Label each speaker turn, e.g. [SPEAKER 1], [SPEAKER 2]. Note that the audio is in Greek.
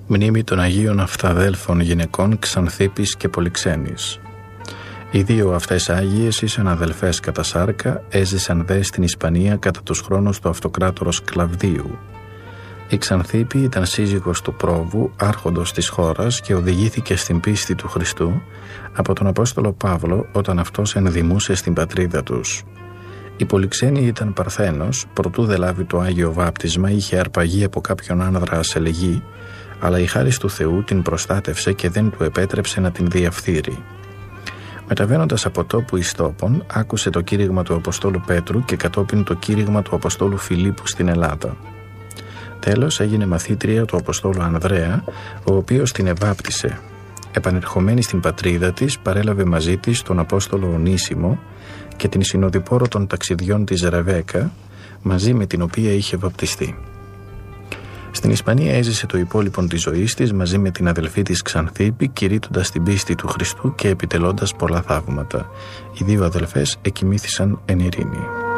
[SPEAKER 1] Μνήμη των Αγίων Αυταδέλφων γυναικών Ξανθίπης και Πολυξένης. Οι δύο αυτές Άγιες ήσαν αδελφές κατά σάρκα, έζησαν δε στην Ισπανία κατά τους χρόνους του αυτοκράτορος Κλαβδίου. Η Ξανθίπη ήταν σύζυγος του Πρόβου, άρχοντος της χώρας, και οδηγήθηκε στην πίστη του Χριστού από τον Απόστολο Παύλο όταν αυτός ενδημούσε στην πατρίδα τους. Η Πολυξένη ήταν Παρθένος, προτού δε λάβει το Άγιο Βάπτισμα είχε αρπαγεί από κάποιον άνδρα ασελεγή, αλλά η χάρις του Θεού την προστάτευσε και δεν του επέτρεψε να την διαφθείρει. Μεταβαίνοντας από τόπου εις τόπον, άκουσε το κήρυγμα του Αποστόλου Πέτρου και κατόπιν το κήρυγμα του Αποστόλου Φιλίππου στην Ελλάδα. Τέλος έγινε μαθήτρια του Αποστόλου Ανδρέα, ο οποίος την εβάπτισε. Επανερχομένη στην πατρίδα της, παρέλαβε μαζί της τον Απόστολο Ονήσιμο και την συνοδοιπόρο των ταξιδιών της Ρεβέκα, μαζί με την οποία είχε βαπτιστεί. Στην Ισπανία έζησε το υπόλοιπο της ζωής της μαζί με την αδελφή της Ξανθίπη, κηρύττοντας την πίστη του Χριστού και επιτελώντας πολλά θαύματα. Οι δύο αδελφές εκοιμήθησαν εν ειρήνη.